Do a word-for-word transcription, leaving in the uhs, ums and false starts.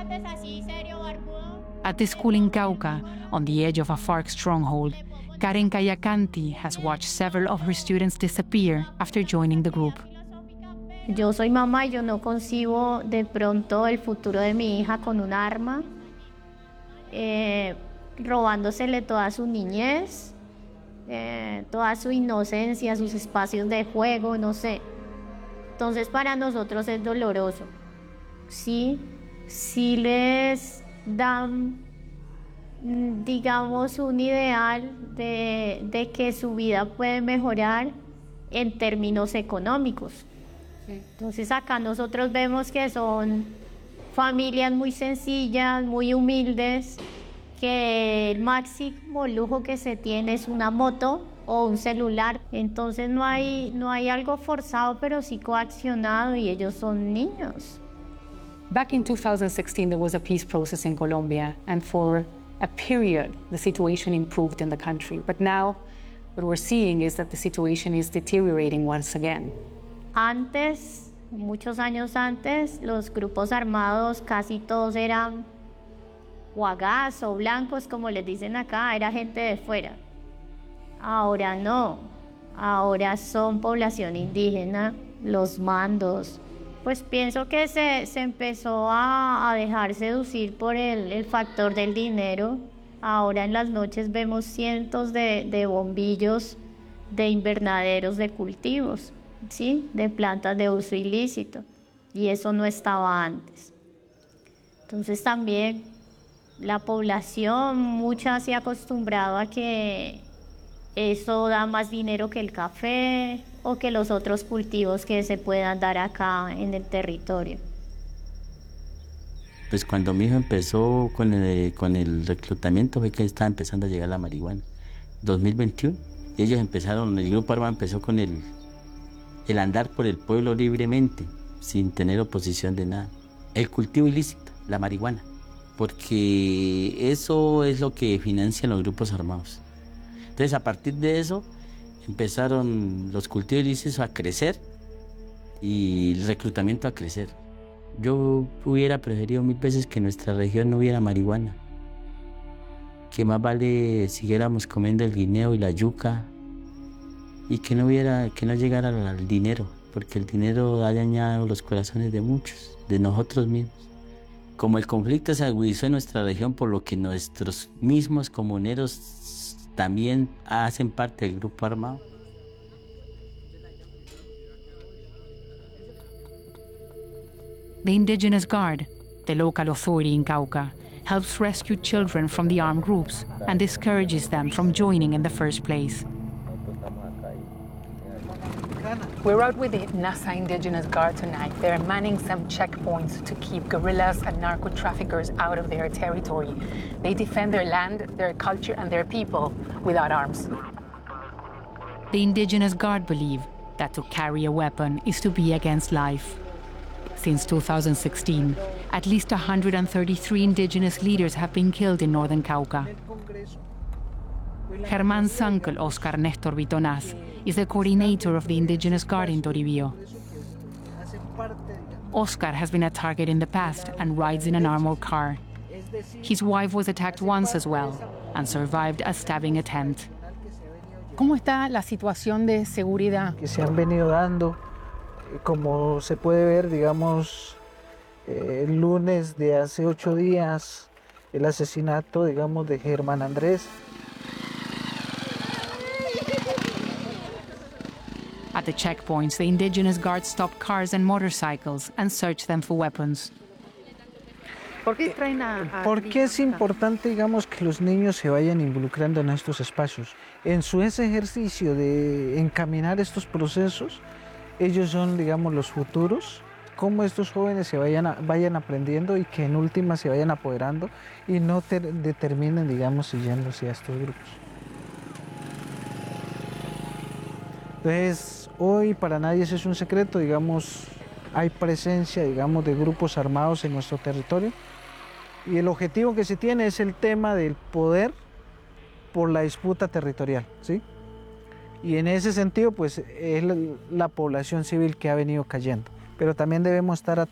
At the school in Cauca, on the edge of a FARC stronghold, Karen Cayacanti has watched several of her students disappear after joining the group. Yo soy mamá y yo no concibo de pronto el futuro de mi hija con un arma, eh, robándosele toda su niñez, eh, toda su inocencia, sus espacios de juego, no sé. Entonces para nosotros es doloroso. Sí, sí les dan, digamos, un ideal de, de que su vida puede mejorar en términos económicos. Entonces acá nosotros vemos que son familias muy sencillas, muy humildes, que el máximo lujo que se tiene es una moto o un celular. Entonces no hay, no hay algo forzado, pero sí coaccionado, y ellos son niños. Back in two thousand sixteen, there was a peace process in Colombia, and for a period, the situation improved in the country. But now, what we're seeing is that the situation is deteriorating once again. Antes, muchos años antes, los grupos armados casi todos eran huagas o blancos, como les dicen acá, era gente de fuera. Ahora no, ahora son población indígena, los mandos. Pues pienso que se, se empezó a, a dejar seducir por el, el factor del dinero. Ahora en las noches vemos cientos de, de bombillos de invernaderos de cultivos, ¿sí? De plantas de uso ilícito, y eso no estaba antes. Entonces también la población, mucha se ha acostumbrado a que eso da más dinero que el café o que los otros cultivos que se puedan dar acá en el territorio. Pues cuando mi hijo empezó con el, con el reclutamiento fue que estaba empezando a llegar la marihuana. dos mil veintiuno, y ellos empezaron, el grupo armado empezó con el, el andar por el pueblo libremente, sin tener oposición de nada. El cultivo ilícito, la marihuana, porque eso es lo que financian los grupos armados. Entonces, a partir de eso, empezaron los cultivos ilícitos a crecer y el reclutamiento a crecer. Yo hubiera preferido mil veces que en nuestra región no hubiera marihuana, que más vale siguiéramos comiendo el guineo y la yuca, y que no hubiera, que no llegara al dinero, porque el dinero ha dañado los corazones de muchos, de nosotros mismos. Como el conflicto se agudizó en nuestra región, por lo que nuestros mismos comuneros también hacen parte del grupo armado. The Indigenous Guard, the local authority in Cauca, helps rescue children from the armed groups and discourages them from joining in the first place. We're out with the NASA Indigenous Guard tonight. They're manning some checkpoints to keep guerrillas and narco-traffickers out of their territory. They defend their land, their culture, and their people without arms. The Indigenous Guard believe that to carry a weapon is to be against life. Since two thousand sixteen, at least one hundred thirty-three indigenous leaders have been killed in northern Cauca. Germán's uncle, Oscar Néstor Vitonaz, is the coordinator of the Indigenous Guard in Toribio. Oscar has been a target in the past and rides in an armored car. His wife was attacked once as well and survived a stabbing attempt. ¿Cómo está la situación de seguridad? Que se han venido dando, como se puede ver, digamos, eh, el lunes de hace ocho días, el asesinato, digamos, de Germán Andrés. At the checkpoints, the Indigenous Guards stop cars and motorcycles and search them for weapons. ¿Por qué traen a, a ¿Por qué es importante, digamos, que los niños se vayan involucrando en estos espacios? En su ese ejercicio de encaminar estos procesos, ellos son, digamos, los futuros, cómo estos jóvenes se vayan, a, vayan aprendiendo y que en última se vayan apoderando y no ter, determinen, digamos, siguiéndose a estos grupos. Entonces, hoy para nadie eso es un secreto, digamos, hay presencia, digamos, de grupos armados en nuestro territorio, y el objetivo que se tiene es el tema del poder por la disputa territorial, ¿sí? Y en ese sentido, pues, es la, la población civil que ha venido cayendo. Pero también debemos estar atentos